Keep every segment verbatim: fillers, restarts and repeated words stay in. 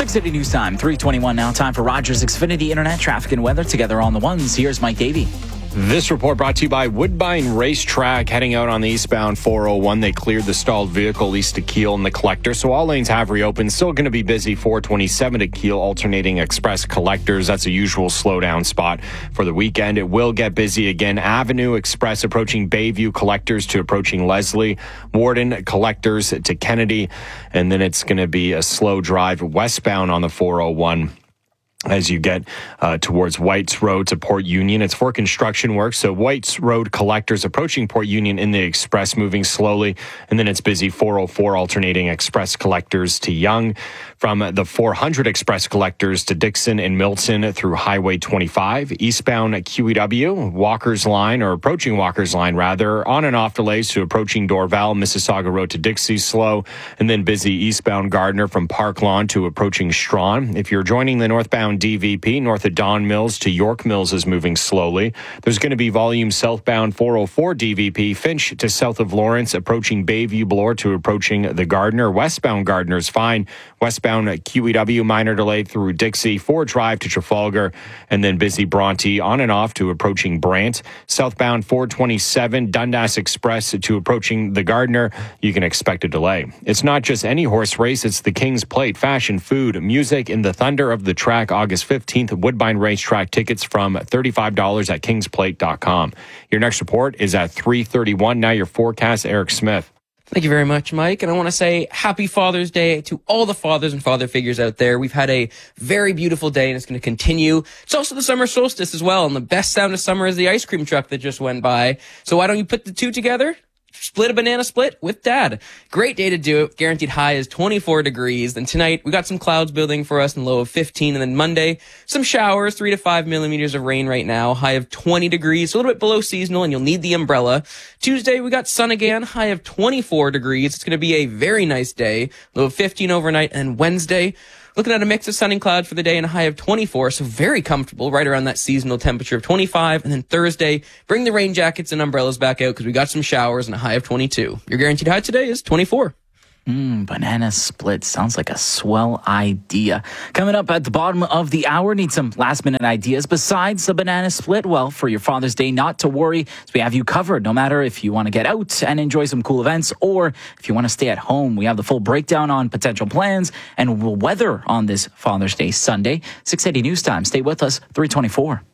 six eighty News Time, three twenty-one now. Time for Rogers Xfinity Internet traffic and weather together on the ones. Here's Mike Davey. This report brought to you by Woodbine Racetrack. Heading out on the eastbound four oh one, they cleared the stalled vehicle east to Kiel and the collector, so all lanes have reopened. Still going to be busy four twenty-seven to Kiel, alternating express collectors. That's a usual slowdown spot for the weekend. It will get busy again. Avenue Express approaching Bayview, collectors to approaching Leslie, Warden collectors to Kennedy, and then it's going to be a slow drive westbound on the four oh one. As you get uh, towards White's Road to Port Union. It's for construction work, so White's Road collectors approaching Port Union in the express moving slowly, and then it's busy four oh four alternating express collectors to Yonge. From the four hundred express collectors to Dixon and Milton through Highway twenty-five. Eastbound Q E W, Walker's Line, or approaching Walker's Line rather, on and off delays to approaching Dorval, Mississauga Road to Dixie slow, and then busy eastbound Gardner from Park Lawn to approaching Strawn. If you're joining the northbound D V P, north of Don Mills to York Mills is moving slowly. There's going to be volume southbound four oh four D V P, Finch to south of Lawrence, approaching Bayview Bloor to approaching the Gardner. Westbound Gardner is fine. Westbound Q E W, minor delay through Dixie, Ford Drive to Trafalgar, and then busy Bronte on and off to approaching Brant. Southbound four twenty-seven, Dundas Express to approaching the Gardner. You can expect a delay. It's not just any horse race, it's the King's Plate. Fashion, food, music, and the thunder of the track, August fifteenth. Woodbine Racetrack tickets from thirty-five dollars at kings plate dot com. Your next report is at three thirty-one. Now your forecast, Eric Smith. Thank you very much, Mike. And I want to say happy Father's Day to all the fathers and father figures out there. We've had a very beautiful day, and it's going to continue. It's also the summer solstice as well, and the best sound of summer is the ice cream truck that just went by. So why don't you put the two together? Split a banana split with Dad. Great day to do it. Guaranteed high is twenty-four degrees. Then tonight, we got some clouds building for us and low of fifteen. And then Monday, some showers, three to five millimeters of rain right now. High of twenty degrees, a little bit below seasonal, and you'll need the umbrella. Tuesday, we got sun again, high of twenty-four degrees. It's going to be a very nice day. Low of fifteen overnight. And Wednesday, looking at a mix of sun and cloud for the day and a high of twenty-four, so very comfortable, right around that seasonal temperature of twenty-five. And then Thursday, bring the rain jackets and umbrellas back out because we got some showers and a high of twenty-two. Your guaranteed high today is twenty-four. Mm, banana split sounds like a swell idea. Coming up at the bottom of the hour, need some last minute ideas besides the banana split. Well, for your Father's Day, not to worry, as we have you covered. No matter if you want to get out and enjoy some cool events or if you want to stay at home, we have the full breakdown on potential plans and weather on this Father's Day Sunday. six eighty News Time. Stay with us, three twenty-four.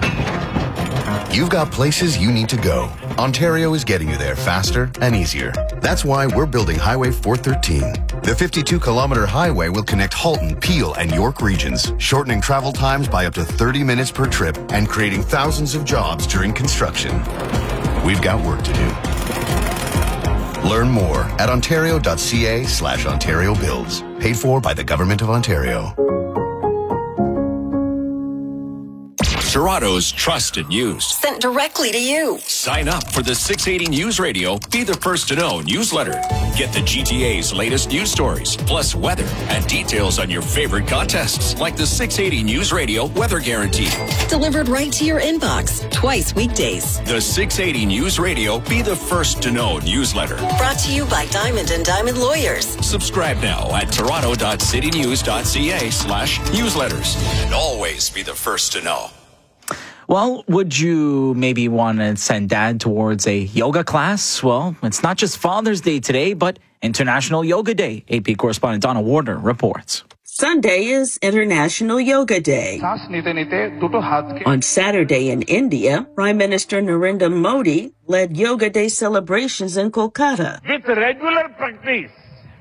You've got places you need to go. Ontario is getting you there faster and easier. That's why we're building Highway four thirteen. The fifty-two kilometer highway will connect Halton, Peel, and York regions, shortening travel times by up to thirty minutes per trip and creating thousands of jobs during construction. We've got work to do. Learn more at ontario.ca slash Ontario Builds. Paid for by the Government of Ontario. Toronto's trusted news. Sent directly to you. Sign up for the six eighty News Radio Be the First to Know newsletter. Get the G T A's latest news stories, plus weather and details on your favorite contests, like the six eighty News Radio Weather Guarantee. Delivered right to your inbox, twice weekdays. The six eighty News Radio Be the First to Know newsletter. Brought to you by Diamond and Diamond Lawyers. Subscribe now at toronto.citynews.ca slash newsletters. And always be the first to know. Well, would you maybe want to send Dad towards a yoga class? Well, it's not just Father's Day today, but International Yoga Day. A P correspondent Donna Warner reports. Sunday is International Yoga Day. On Saturday in India, Prime Minister Narendra Modi led Yoga Day celebrations in Kolkata. With regular practice,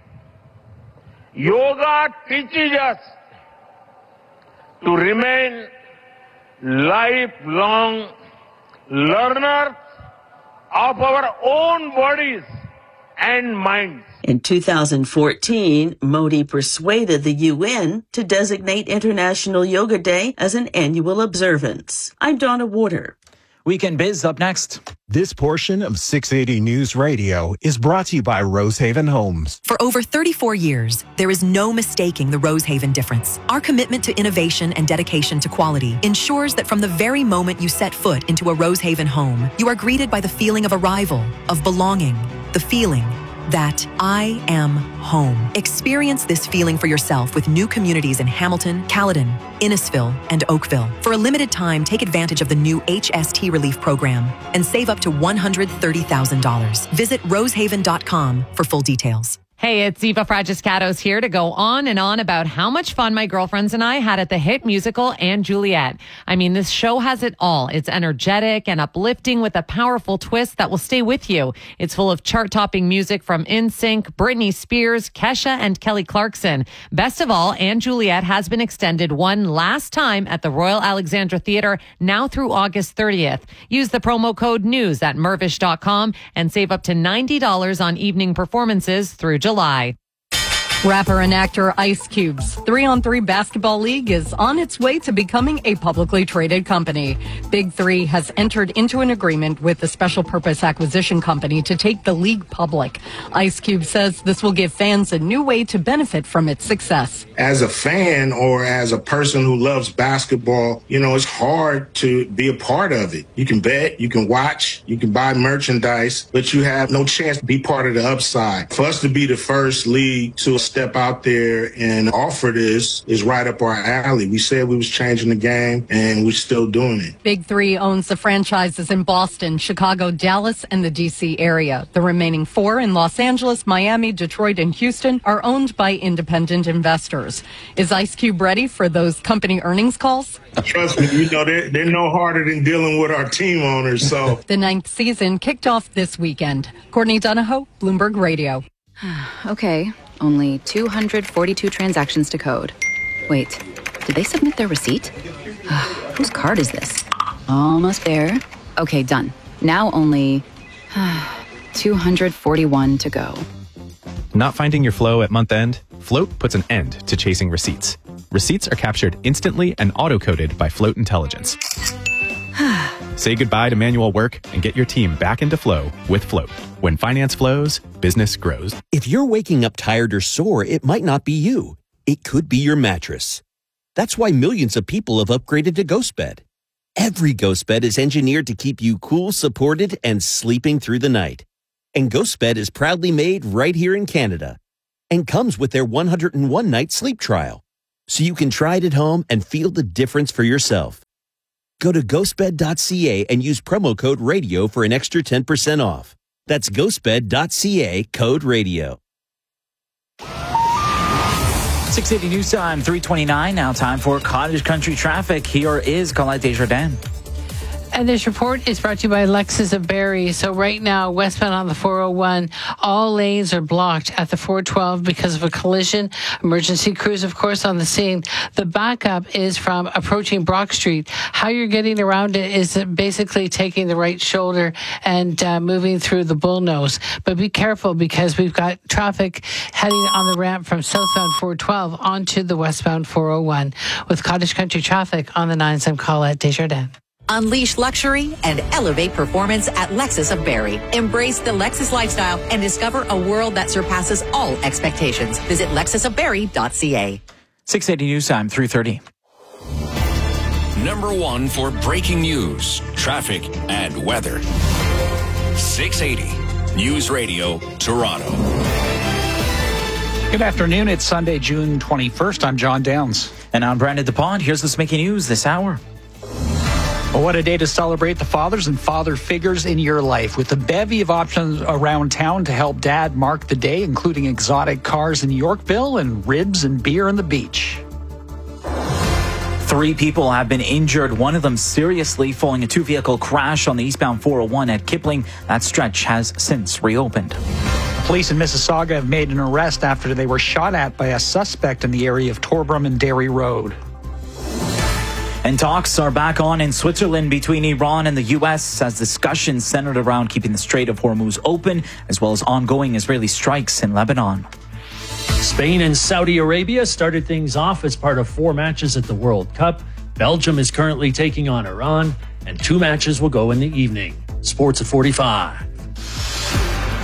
yoga teaches us to remain lifelong learners of our own bodies and minds. In two thousand fourteen, Modi persuaded the U N to designate International Yoga Day as an annual observance. I'm Donna Warner. Weekend Biz up next. This portion of six eighty News Radio is brought to you by Rosehaven Homes. For over thirty-four years, there is no mistaking the Rosehaven difference. Our commitment to innovation and dedication to quality ensures that from the very moment you set foot into a Rosehaven home, you are greeted by the feeling of arrival, of belonging, the feeling that I am home. Experience this feeling for yourself with new communities in Hamilton, Caledon, Innisfil, and Oakville. For a limited time, take advantage of the new H S T Relief Program and save up to one hundred thirty thousand dollars. Visit rosehaven dot com for full details. Hey, it's Eva Fragiscatos here to go on and on about how much fun my girlfriends and I had at the hit musical And Juliet. I mean, this show has it all. It's energetic and uplifting with a powerful twist that will stay with you. It's full of chart-topping music from N Sync, Britney Spears, Kesha, and Kelly Clarkson. Best of all, And Juliet has been extended one last time at the Royal Alexandra Theatre, now through August thirtieth. Use the promo code NEWS at mervish dot com and save up to ninety dollars on evening performances through July. Rapper and actor Ice Cube's three on three basketball league is on its way to becoming a publicly traded company. Big Three has entered into an agreement with the special purpose acquisition company to take the league public. Ice Cube says this will give fans a new way to benefit from its success. As a fan or as a person who loves basketball, you know, it's hard to be a part of it. You can bet, you can watch, you can buy merchandise, but you have no chance to be part of the upside. For us to be the first league to step out there and offer this is right up our alley. We said we was changing the game, and we're still doing it. Big Three owns the franchises in Boston, Chicago, Dallas, and the D C area. The remaining four in Los Angeles, Miami, Detroit, and Houston are owned by independent investors. Is Ice Cube ready for those company earnings calls? Trust me, you know, they're, they're no harder than dealing with our team owners. So the ninth season kicked off this weekend. Courtney Donahoe, Bloomberg Radio. Okay. Only two hundred forty-two transactions to code. Wait, did they submit their receipt? Whose card is this? Almost there. Okay, done. Now only two hundred forty-one to go. Not finding your flow at month end? Float puts an end to chasing receipts. Receipts are captured instantly and auto-coded by Float Intelligence. Say goodbye to manual work and get your team back into flow with Float. When finance flows, business grows. If you're waking up tired or sore, it might not be you. It could be your mattress. That's why millions of people have upgraded to GhostBed. Every GhostBed is engineered to keep you cool, supported, and sleeping through the night. And GhostBed is proudly made right here in Canada and comes with their one hundred one night sleep trial, so you can try it at home and feel the difference for yourself. Go to ghostbed dot c a and use promo code radio for an extra ten percent off. That's ghostbed dot c a, code radio. six eighty News Time, three twenty-nine. Now time for Cottage Country Traffic. Here is Colette Desjardins. And this report is brought to you by Lexus of Barrie. So right now, westbound on the four oh one, all lanes are blocked at the four twelve because of a collision. Emergency crews, of course, on the scene. The backup is from approaching Brock Street. How you're getting around it is basically taking the right shoulder and uh, moving through the bullnose. But be careful because we've got traffic heading on the ramp from southbound four twelve onto the westbound four oh one. With Cottage Country Traffic on the nines, I'm Colette Desjardins. Unleash luxury and elevate performance at Lexus of Barrie. Embrace the Lexus lifestyle and discover a world that surpasses all expectations. Visit lexus of barrie dot c a. six eighty News Time, three thirty. Number one for breaking news, traffic, and weather. six eighty News Radio, Toronto. Good afternoon. It's Sunday, June twenty-first. I'm John Downs. And I'm Brandon DuPont. Here's what's making news this hour. Well, what a day to celebrate the fathers and father figures in your life. With a bevy of options around town to help Dad mark the day, including exotic cars in Yorkville and ribs and beer on the beach. Three people have been injured, one of them seriously, following a two-vehicle crash on the eastbound four oh one at Kipling. That stretch has since reopened. Police in Mississauga have made an arrest after they were shot at by a suspect in the area of Torbram and Derry Road. And talks are back on in Switzerland between Iran and the U S as discussions centered around keeping the Strait of Hormuz open, as well as ongoing Israeli strikes in Lebanon. Spain and Saudi Arabia started things off as part of four matches at the World Cup. Belgium is currently taking on Iran, and two matches will go in the evening. Sports at forty-five.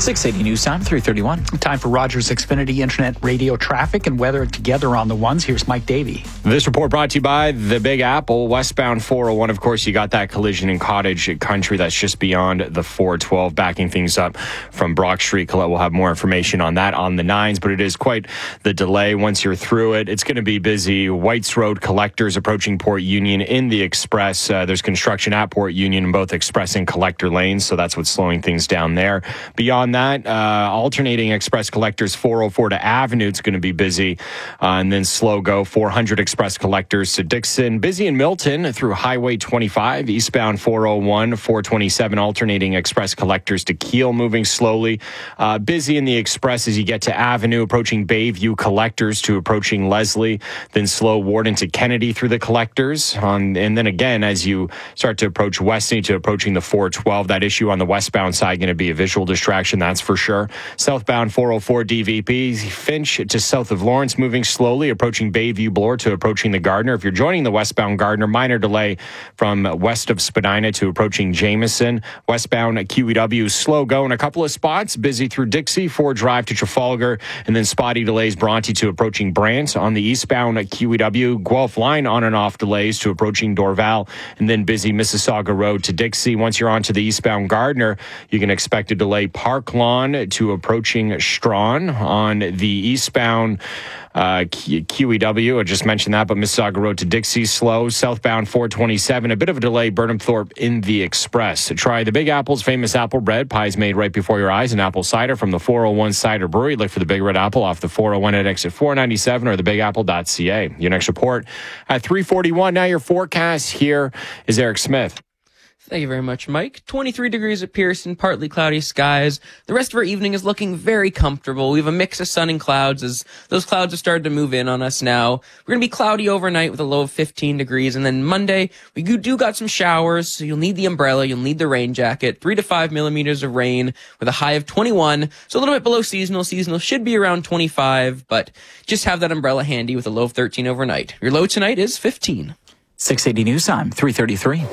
six eighty News Time, three thirty-one. Time for Rogers Xfinity Internet radio traffic and weather together on the ones. Here's Mike Davey. This report brought to you by the Big Apple. Westbound four oh one, of course, you got that collision in Cottage Country. That's just beyond the four twelve, backing things up from Brock Street. Colette will have more information on that on the nines, but it is quite the delay once you're through it. It's going to be busy. Whites Road collectors approaching Port Union in the Express. Uh, there's construction at Port Union in both Express and collector lanes, so that's what's slowing things down there. Beyond that, uh, alternating Express collectors four oh four to Avenue, it's going to be busy. Uh, and then slow go four hundred Express collectors to Dixon. Busy in Milton through Highway twenty-five, eastbound four oh one, four twenty-seven alternating Express collectors to Kiel, moving slowly. Uh, busy in the Express as you get to Avenue, approaching Bayview collectors to approaching Leslie. Then slow Warden to Kennedy through the collectors. On, and then again, as you start to approach Westney to approaching the four twelve, that issue on the westbound side going to be a visual distraction, that's for sure. Southbound four oh four D V P, Finch to south of Lawrence, moving slowly, approaching Bayview Bloor to approaching the Gardner. If you're joining the westbound Gardner, minor delay from west of Spadina to approaching Jameson. Westbound Q E W, slow go in a couple of spots, busy through Dixie, Ford Drive to Trafalgar, and then spotty delays Bronte to approaching Brant. On the eastbound Q E W, Guelph line on and off delays to approaching Dorval, and then busy Mississauga Road to Dixie. Once you're onto the eastbound Gardner, you can expect a delay Park Lawn to approaching Strawn. On the eastbound uh, Q E W, I just mentioned that, but Mississauga Road to Dixie, slow. Southbound four twenty-seven, a bit of a delay, Burnham Thorpe in the Express. Try the Big Apple's famous apple bread. Pies made right before your eyes, and apple cider from the four oh one Cider Brewery. Look for the Big Red Apple off the four oh one at exit four ninety-seven or the big apple dot c a. Your next report at three forty-one. Now your forecast. Here is Eric Smith. Thank you very much, Mike. twenty-three degrees at Pearson, partly cloudy skies. The rest of our evening is looking very comfortable. We have a mix of sun and clouds as those clouds have started to move in on us now. We're going to be cloudy overnight with a low of fifteen degrees. And then Monday, we do got some showers, so you'll need the umbrella, you'll need the rain jacket. Three to five millimeters of rain with a high of twenty-one. So a little bit below seasonal. Seasonal should be around twenty-five, but just have that umbrella handy with a low of thirteen overnight. Your low tonight is fifteen. six eighty News Time, three thirty-three.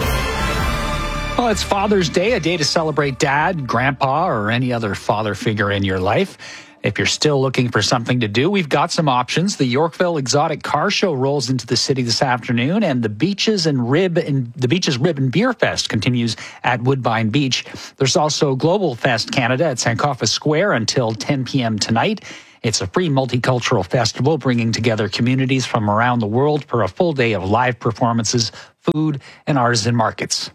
Well, it's Father's Day, a day to celebrate dad, grandpa, or any other father figure in your life. If you're still looking for something to do, we've got some options. The Yorkville Exotic Car Show rolls into the city this afternoon, and the Beaches and Rib and the Beaches Rib and Beer Fest continues at Woodbine Beach. There's also Global Fest Canada at Sankofa Square until ten p.m. tonight. It's a free multicultural festival bringing together communities from around the world for a full day of live performances, food, and artisan markets.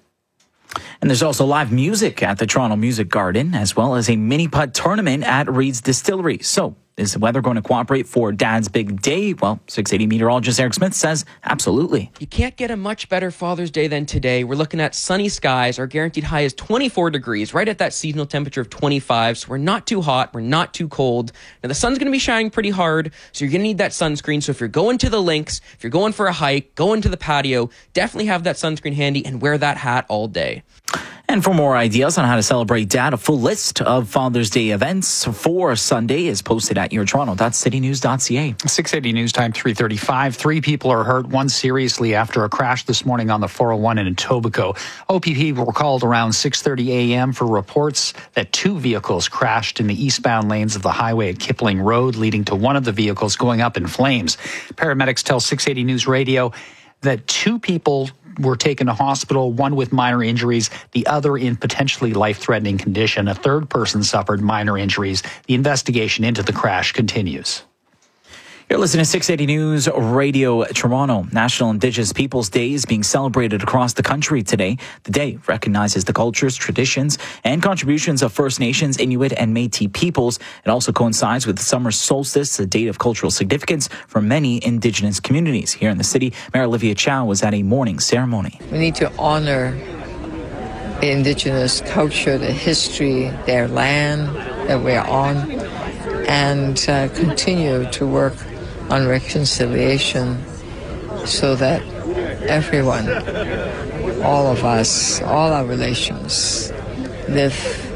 And there's also live music at the Toronto Music Garden, as well as a mini putt tournament at Reed's Distillery. So, is the weather going to cooperate for Dad's big day? Well, six eighty meteorologist Eric Smith says absolutely. You can't get a much better Father's Day than today. We're looking at sunny skies. Our guaranteed high is twenty-four degrees, right at that seasonal temperature of twenty-five. So we're not too hot. We're not too cold. Now, the sun's going to be shining pretty hard, so you're going to need that sunscreen. So if you're going to the links, if you're going for a hike, going to the patio, definitely have that sunscreen handy and wear that hat all day. And for more ideas on how to celebrate Dad, a full list of Father's Day events for Sunday is posted at your toronto dot city news dot c a. six eighty News Time, three thirty-five. Three people are hurt, one seriously after a crash this morning on the four oh one in Etobicoke. O P P were called around six thirty a.m. for reports that two vehicles crashed in the eastbound lanes of the highway at Kipling Road, leading to one of the vehicles going up in flames. Paramedics tell six eighty News Radio that two people were taken to hospital, one with minor injuries, the other in potentially life-threatening condition. A third person suffered minor injuries. The investigation into the crash continues. You're listening to six eighty News Radio Toronto. National Indigenous Peoples Day is being celebrated across the country today. The day recognizes the cultures, traditions, and contributions of First Nations, Inuit, and Métis peoples. It also coincides with the summer solstice, a date of cultural significance for many Indigenous communities. Here in the city, Mayor Olivia Chow was at a morning ceremony. We need to honor the Indigenous culture, the history, their land that we're on, and uh, continue to work on reconciliation so that everyone, all of us, all our relations live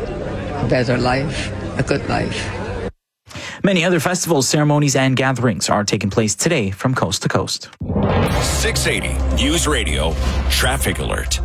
a better life, a good life. Many other festivals, ceremonies, and gatherings are taking place today from coast to coast. six eighty News Radio Traffic Alert.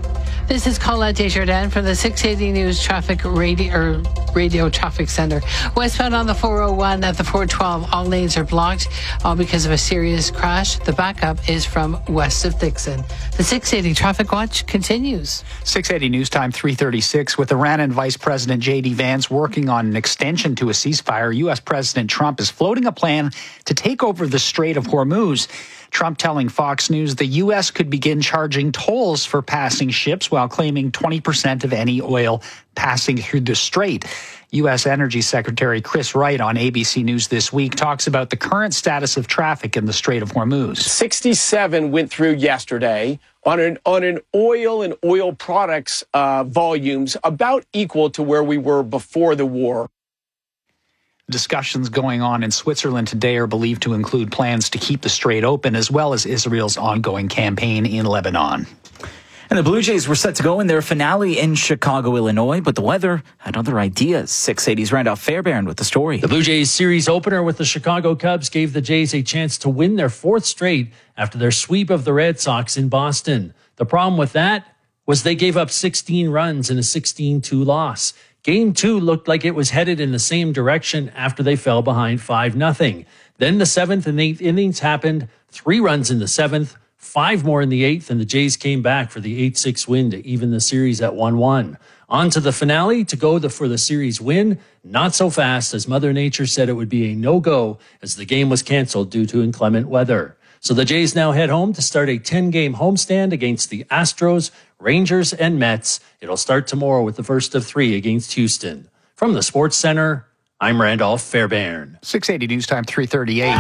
This is Colette Desjardins from the six eighty News Traffic Radio, or Radio Traffic Center. Westbound on the four oh one at the four twelve, all lanes are blocked, all because of a serious crash. The backup is from west of Dixon. The six eighty Traffic Watch continues. six eighty News Time, three thirty-six. With Iran and Vice President J D Vance working on an extension to a ceasefire, U S President Trump is floating a plan to take over the Strait of Hormuz. Trump telling Fox News the U S could begin charging tolls for passing ships while claiming twenty percent of any oil passing through the strait. U S Energy Secretary Chris Wright on A B C News This Week talks about the current status of traffic in the Strait of Hormuz. sixty-seven went through yesterday on an on an oil and oil products uh, volumes about equal to where we were before the war. Discussions going on in Switzerland today are believed to include plans to keep the strait open, as well as Israel's ongoing campaign in Lebanon. And the Blue Jays were set to go in their finale in Chicago, Illinois, but the weather had other ideas. six eighty's Randolph Fairbairn with the story. The Blue Jays series opener with the Chicago Cubs gave the Jays a chance to win their fourth straight after their sweep of the Red Sox in Boston. The problem with that was they gave up sixteen runs in a sixteen two loss. Game two looked like it was headed in the same direction after they fell behind five nothing. Then the seventh and eighth innings happened, three runs in the seventh, five more in the eighth, and the Jays came back for the eight six win to even the series at one one. On to the finale to go the, for the series win. Not so fast, as Mother Nature said it would be a no-go as the game was canceled due to inclement weather. So the Jays now head home to start a ten-game homestand against the Astros, Rangers, and Mets. It'll start tomorrow with the first of three against Houston. From the Sports Center, I'm Randolph Fairbairn. six eighty News Time, three thirty-eight.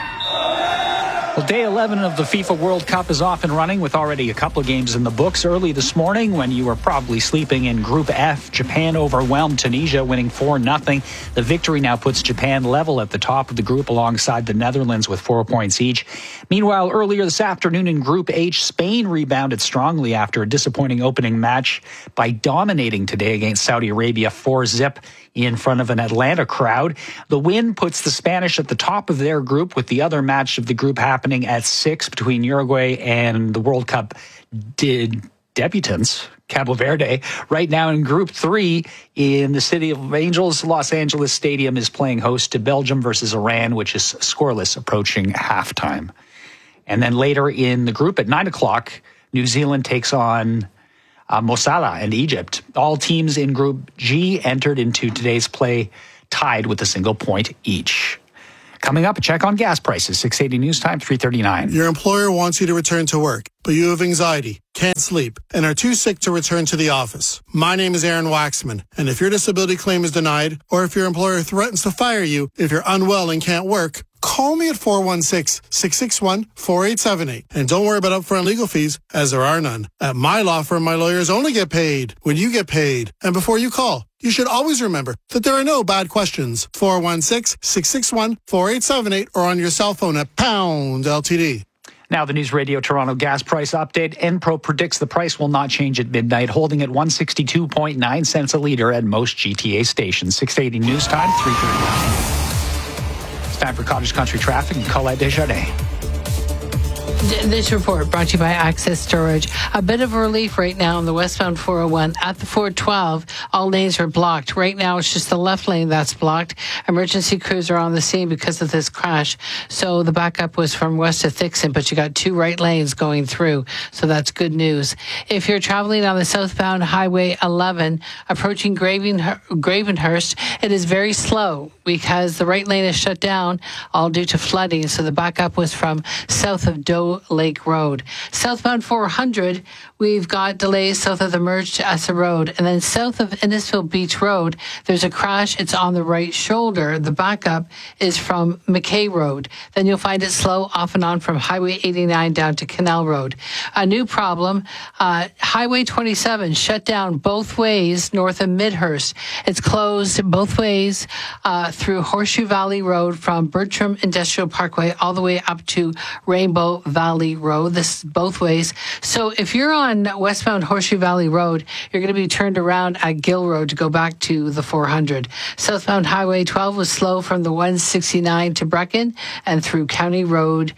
Well, day eleven of the FIFA World Cup is off and running with already a couple of games in the books. Early this morning, when you were probably sleeping in Group F, Japan overwhelmed Tunisia, winning four nothing. The victory now puts Japan level at the top of the group alongside the Netherlands with four points each. Meanwhile, earlier this afternoon in Group H, Spain rebounded strongly after a disappointing opening match by dominating today against Saudi Arabia four zip in front of an Atlanta crowd. The win puts the Spanish at the top of their group, with the other match of the group happening at six between Uruguay and the World Cup de- debutants, Cabo Verde. Right now in Group three, in the City of Angels, Los Angeles Stadium is playing host to Belgium versus Iran, which is scoreless approaching halftime. And then later in the group at nine o'clock, New Zealand takes on Uh, Mosala and Egypt. All teams in Group G entered into today's play tied with a single point each. Coming up, a check on gas prices. six eighty News Time, three thirty-nine. Your employer wants you to return to work, but you have anxiety, can't sleep, and are too sick to return to the office. My name is Aaron Waxman, and if your disability claim is denied, or if your employer threatens to fire you if you're unwell and can't work, call me at four one six, six six one, four eight seven eight. And don't worry about upfront legal fees, as there are none. At my law firm, my lawyers only get paid when you get paid. And before you call, you should always remember that there are no bad questions. four one six, six six one, four eight seven eight or on your cell phone at pound L T D. Now the News Radio Toronto gas price update. Enpro predicts the price will not change at midnight, holding at one sixty-two point nine cents a litre at most G T A stations. six eighty News Time, three thirty-nine. It's time for Cottage Country Traffic and Colette Desjardins. This report brought to you by Access Storage. A bit of relief right now on the westbound four oh one at the four twelve. All lanes are blocked. Right now, it's just the left lane that's blocked. Emergency crews are on the scene because of this crash. So the backup was from west of Dixon, but you got two right lanes going through. So that's good news. If you're traveling on the southbound Highway eleven, approaching Graven, Gravenhurst, it is very slow because the right lane is shut down, all due to flooding. So the backup was from south of Doe Lake Road. Southbound four hundred, we've got delays south of the Merge to Essa Road. And then south of Innisfil Beach Road, there's a crash. It's on the right shoulder. The backup is from McKay Road. Then you'll find it slow off and on from Highway eighty-nine down to Canal Road. A new problem, uh, Highway twenty-seven shut down both ways north of Midhurst. It's closed both ways uh, through Horseshoe Valley Road from Bertram Industrial Parkway all the way up to Rainbow Valley Road. This is both ways. So if you're on westbound Horseshoe Valley Road, you're going to be turned around at Gill Road to go back to the four hundred. Southbound Highway twelve was slow from the one sixty-nine to Brecken and through County Road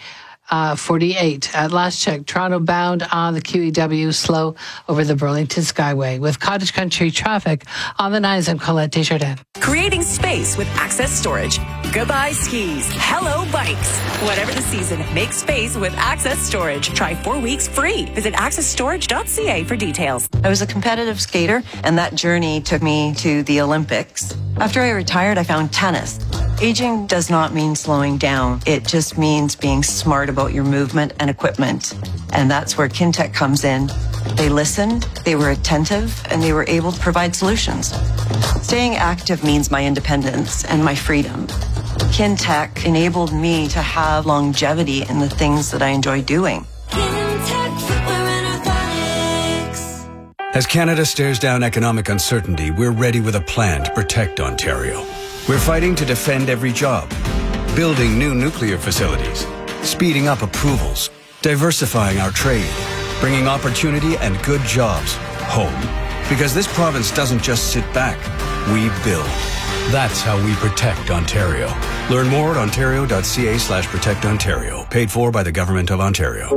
uh, forty-eight. At last check, Toronto bound on the Q E W, slow over the Burlington Skyway. With Cottage Country traffic on the nines, I'm Colette Desjardins. Creating space with Access Storage. Goodbye skis. Hello bikes. Whatever the season, make space with Access Storage. Try four weeks free. Visit access storage dot c a for details. I was a competitive skater, and that journey took me to the Olympics. After I retired, I found tennis. Aging does not mean slowing down. It just means being smart about your movement and equipment. And that's where Kintec comes in. They listened, they were attentive, and they were able to provide solutions. Staying active means my independence and my freedom. Kintec enabled me to have longevity in the things that I enjoy doing. As Canada stares down economic uncertainty, we're ready with a plan to protect Ontario. We're fighting to defend every job, building new nuclear facilities, speeding up approvals, diversifying our trade, bringing opportunity and good jobs home. Because this province doesn't just sit back, we build. That's how we protect Ontario. Learn more at ontario dot c a slash protect Ontario. Paid for by the Government of Ontario.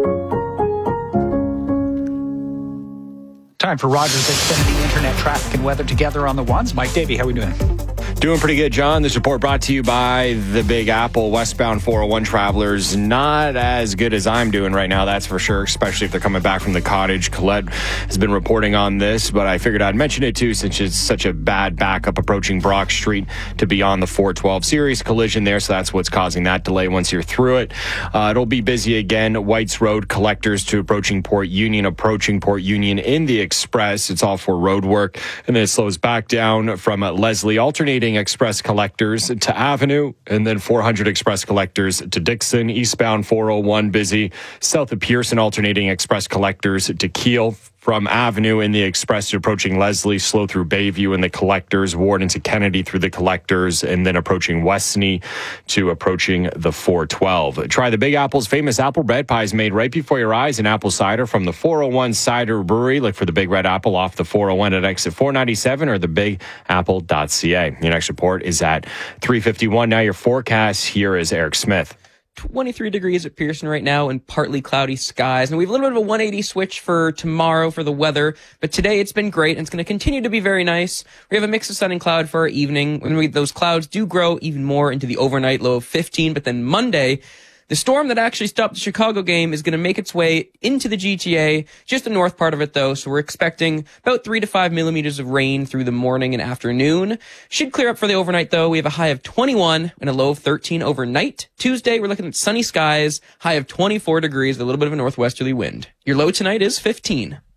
Time for Rogers Xfinity Internet traffic and weather together on the ones. Mike Davey, how are we doing? Doing pretty good, John. This report brought to you by the Big Apple. Westbound four oh one travelers, not as good as I'm doing right now, that's for sure, especially if they're coming back from the Cottage. Colette has been reporting on this, but I figured I'd mention it too since it's such a bad backup approaching Brock Street to beyond the four twelve. Serious collision there, so that's what's causing that delay once you're through it. Uh, it'll be busy again. Whites Road, Collectors to approaching Port Union, approaching Port Union in the Express. It's all for road work. And then it slows back down from uh, Leslie, alternating Express Collectors to Avenue, and then four hundred Express Collectors to Dixon. Eastbound four oh one busy. South of Pearson, alternating Express Collectors to Keele. From Avenue in the Express to approaching Leslie, slow through Bayview in the Collectors, Warden to Kennedy through the Collectors, and then approaching Westney to approaching the four twelve. Try the Big Apple's famous apple bread pies made right before your eyes in apple cider from the four oh one Cider Brewery. Look for the Big Red Apple off the four oh one at exit four ninety-seven or the big apple dot c a. Your next report is at three fifty-one. Now your forecast, here is Eric Smith. twenty-three degrees at Pearson right now and partly cloudy skies. And we have a little bit of a one eighty switch for tomorrow for the weather, but today it's been great and it's going to continue to be very nice. We have a mix of sun and cloud for our evening. When we, those clouds do grow even more into the overnight low of fifteen, but then Monday, the storm that actually stopped the Chicago game is going to make its way into the G T A, just the north part of it though, so we're expecting about three to five millimeters of rain through the morning and afternoon. Should clear up for the overnight though. We have a high of twenty-one and a low of thirteen overnight. Tuesday, we're looking at sunny skies, high of twenty-four degrees, a little bit of a northwesterly wind. Your low tonight is fifteen.